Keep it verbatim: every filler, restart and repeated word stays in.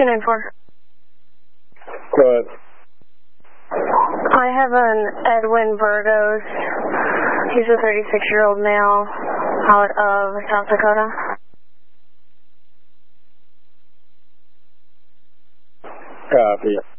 two nine four. Go ahead. I have an Edwin Burgos. He's a thirty-six-year-old male out of South Dakota. Copy.